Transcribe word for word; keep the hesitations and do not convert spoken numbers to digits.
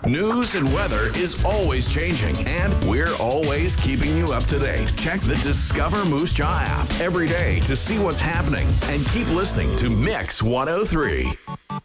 News and weather is always changing, and we're always keeping you up to date. Check the Discover Moose Jaw app every day to see what's happening, and keep listening to Mix one oh three.